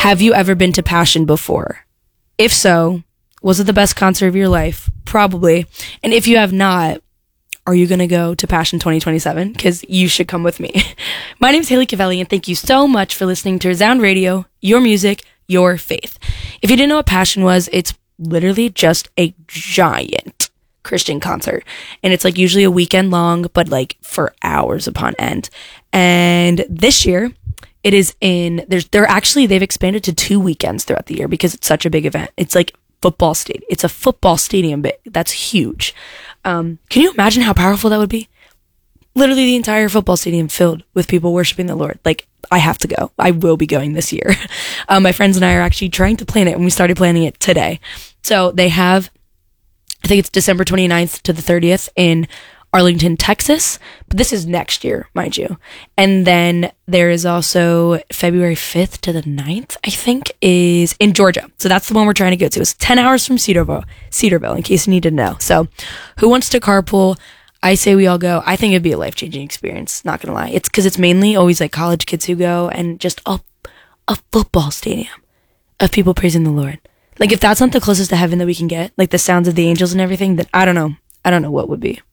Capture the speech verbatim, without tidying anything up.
have you ever been to Passion before? If so, was it the best concert of your life? Probably. And if you have not, are you going to go to Passion twenty twenty-seven? Because you should come with me. My name is Haley Cavelli, and thank you so much for listening to Resound Radio, your music, your faith. If you didn't know what Passion was, it's literally just a giant Christian concert. And it's like usually a weekend long, but like for hours upon end. And this year, it is in, there's, they're actually, they've expanded to two weekends throughout the year because it's such a big event. It's like football stadium. It's a football stadium bit. That's huge. Um, can you imagine how powerful that would be? Literally the entire football stadium filled with people worshiping the Lord. Like, I have to go. I will be going this year. Um, my friends and I are actually trying to plan it, and we started planning it today. So they have, I think it's December twenty-ninth to the thirtieth in Arlington, Texas. But this is next year, mind you. And then there is also February fifth to the ninth, I think, is in Georgia. So that's the one we're trying to go to. It's ten hours from Cedarville, Cedarville, in case you need to know. So who wants to carpool? I say we all go. I think it'd be a life-changing experience, not gonna lie. It's because it's mainly always like college kids who go, and just a, a football stadium of people praising the Lord. Like, if that's not the closest to heaven that we can get, like the sounds of the angels and everything, then I don't know. I don't know what would be.